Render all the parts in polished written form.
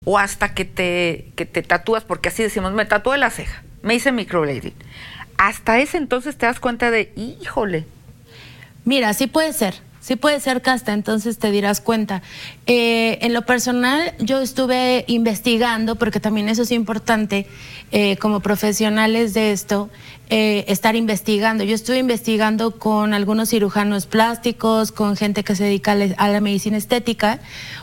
o hasta que te tatúas, porque así decimos, me tatué la ceja, me hice microblading. Hasta ese entonces te das cuenta de, híjole. Mira, sí puede ser que hasta entonces te dirás cuenta. En lo personal, yo estuve investigando, porque también eso es importante, como profesionales de esto, estar investigando. Yo estuve investigando con algunos cirujanos plásticos, con gente que se dedica a la medicina estética,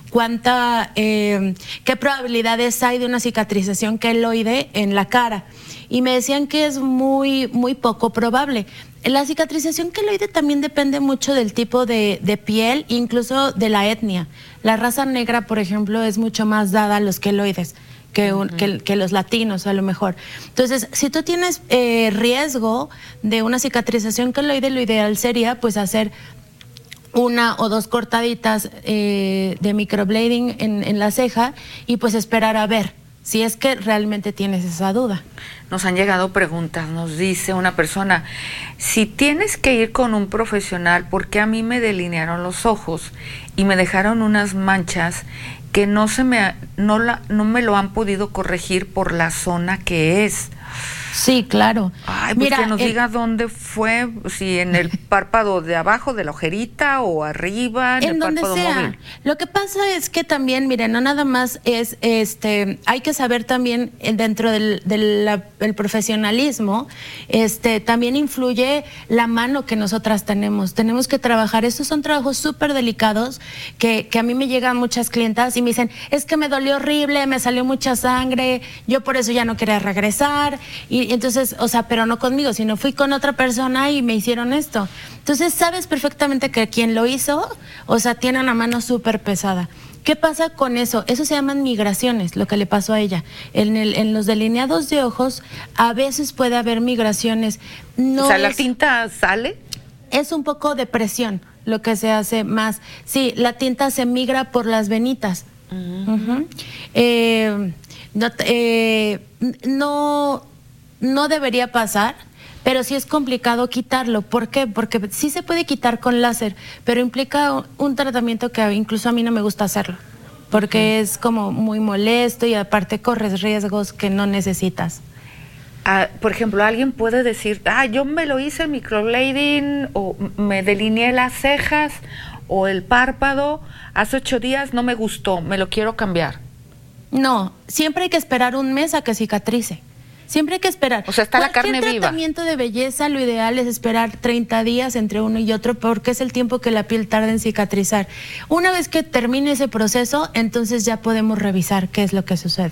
qué probabilidades hay de una cicatrización queloide en la cara. Y me decían que es muy, muy poco probable. La cicatrización queloide también depende mucho del tipo de piel, incluso de la etnia. La raza negra, por ejemplo, es mucho más dada a los queloides que los latinos, a lo mejor. Entonces, si tú tienes riesgo de una cicatrización queloide, lo ideal sería pues hacer 1 o 2 cortaditas de microblading en la ceja y pues esperar a ver si es que realmente tienes esa duda. Nos han llegado preguntas, nos dice una persona, si tienes que ir con un profesional, ¿por qué a mí me delinearon los ojos y me dejaron unas manchas que no me lo han podido corregir por la zona que es? Sí, claro. Ay, pues mira, que nos diga dónde fue, si en el párpado de abajo de la ojerita o arriba, en el donde párpado sea. móvil. Lo que pasa es que también, miren, no nada más es, hay que saber también dentro del profesionalismo, también influye la mano que nosotras tenemos. Tenemos que trabajar. Estos son trabajos súper delicados que a mí me llegan muchas clientas y me dicen, es que me dolió horrible, me salió mucha sangre, yo por eso ya no quería regresar. Y entonces, o sea, pero no conmigo, sino fui con otra persona y me hicieron esto. Entonces, sabes perfectamente que quien lo hizo, o sea, tiene una mano súper pesada. ¿Qué pasa con eso? Eso se llaman migraciones, lo que le pasó a ella. En los delineados de ojos, a veces puede haber migraciones. No, o sea, ¿la tinta sale? Es un poco de presión lo que se hace más. Sí, la tinta se migra por las venitas. No debería pasar, pero sí es complicado quitarlo. ¿Por qué? Porque sí se puede quitar con láser, pero implica un tratamiento que incluso a mí no me gusta hacerlo, porque es como muy molesto y aparte corres riesgos que no necesitas. Por ejemplo, alguien puede decir, yo me lo hice microblading o me delineé las cejas o el párpado, hace 8 días no me gustó, me lo quiero cambiar. No, siempre hay que esperar 1 mes a que cicatrice. Siempre hay que esperar. O sea, está la carne viva. Cualquier tratamiento de belleza, lo ideal es esperar 30 días entre uno y otro, porque es el tiempo que la piel tarda en cicatrizar. Una vez que termine ese proceso, entonces ya podemos revisar qué es lo que sucede.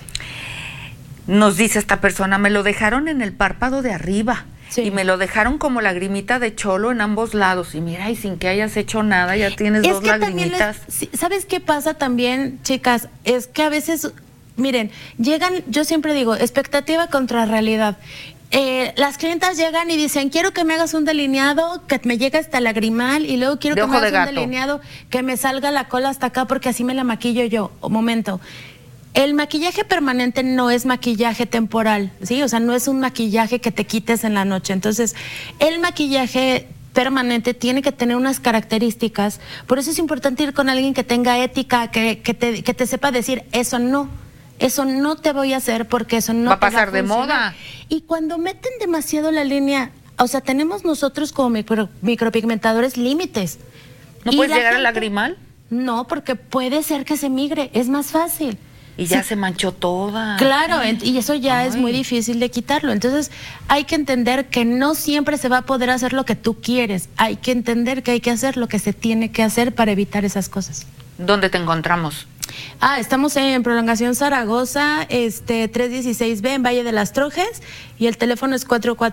Nos dice esta persona, me lo dejaron en el párpado de arriba. Sí. Y me lo dejaron como lagrimita de cholo en ambos lados. Y mira, y sin que hayas hecho nada, ya tienes 2 lagrimitas. ¿Sabes qué pasa también, chicas? Es que a veces, miren, llegan, yo siempre digo, expectativa contra realidad. Las clientas llegan y dicen, quiero que me hagas un delineado que me llegue hasta lagrimal y luego quiero que me hagas un delineado que me salga la cola hasta acá porque así me la maquillo yo. Momento. El maquillaje permanente no es maquillaje temporal, ¿sí? O sea, no es un maquillaje que te quites en la noche. Entonces, el maquillaje permanente tiene que tener unas características. Por eso es importante ir con alguien que tenga ética, que te sepa decir, eso no te voy a hacer porque eso no va a pasar de moda. Y cuando meten demasiado la línea, o sea, tenemos nosotros como micropigmentadores límites. ¿No puedes llegar al lagrimal? No, porque puede ser que se migre, es más fácil. Y ya se manchó toda. Claro, y eso ya es muy difícil de quitarlo. Entonces, hay que entender que no siempre se va a poder hacer lo que tú quieres. Hay que entender que hay que hacer lo que se tiene que hacer para evitar esas cosas. ¿Dónde te encontramos? Estamos en Prolongación Zaragoza, 316B, en Valle de las Trojes, y el teléfono es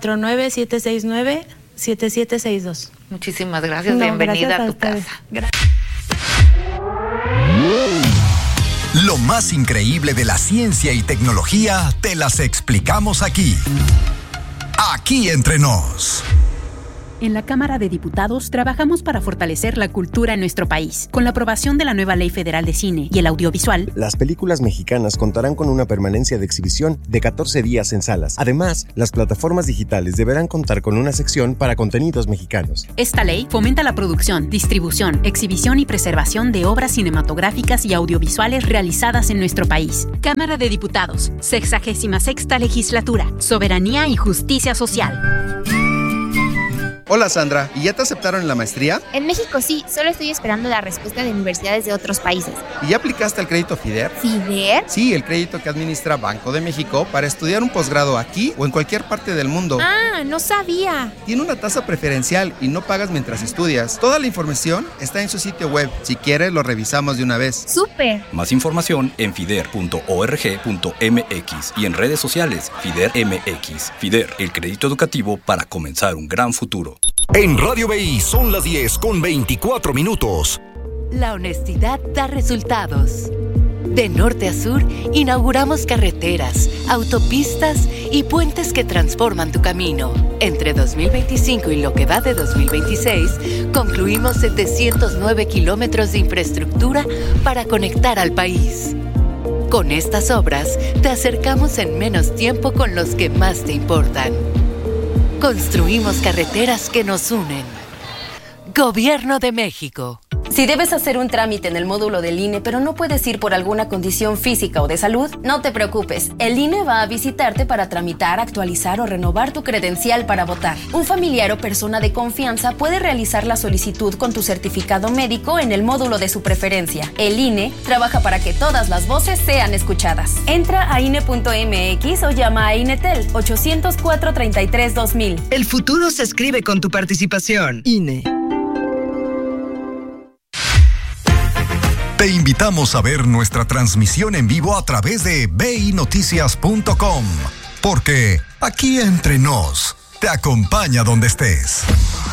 449-769-7762. Muchísimas gracias, bienvenida a tu casa. Gracias. Lo más increíble de la ciencia y tecnología te las explicamos aquí. Aquí entre nos. En la Cámara de Diputados trabajamos para fortalecer la cultura en nuestro país. Con la aprobación de la nueva Ley Federal de Cine y el Audiovisual, las películas mexicanas contarán con una permanencia de exhibición de 14 días en salas. Además, las plataformas digitales deberán contar con una sección para contenidos mexicanos. Esta ley fomenta la producción, distribución, exhibición y preservación de obras cinematográficas y audiovisuales realizadas en nuestro país. Cámara de Diputados, 66ª Legislatura, Soberanía y Justicia Social. Hola Sandra, ¿y ya te aceptaron en la maestría? En México sí, solo estoy esperando la respuesta de universidades de otros países. ¿Y ya aplicaste al crédito FIDER? ¿FIDER? Sí, el crédito que administra Banco de México para estudiar un posgrado aquí o en cualquier parte del mundo. Ah, no sabía. Tiene una tasa preferencial y no pagas mientras estudias. Toda la información está en su sitio web. Si quieres, lo revisamos de una vez. ¡Súper! Más información en fider.org.mx y en redes sociales FIDER MX. FIDER, el crédito educativo para comenzar un gran futuro. En Radio BI son las 10:24. La honestidad da resultados. De norte a sur, inauguramos carreteras, autopistas y puentes que transforman tu camino. Entre 2025 y lo que va de 2026, concluimos 709 kilómetros de infraestructura para conectar al país. Con estas obras, te acercamos en menos tiempo con los que más te importan. Construimos carreteras que nos unen. Gobierno de México. Si debes hacer un trámite en el módulo del INE, pero no puedes ir por alguna condición física o de salud, no te preocupes. El INE va a visitarte para tramitar, actualizar o renovar tu credencial para votar. Un familiar o persona de confianza puede realizar la solicitud con tu certificado médico en el módulo de su preferencia. El INE trabaja para que todas las voces sean escuchadas. Entra a INE.mx o llama a INETEL 804-33-2000. El futuro se escribe con tu participación. INE. Te invitamos a ver nuestra transmisión en vivo a través de binoticias.com, porque aquí entre nos te acompaña donde estés.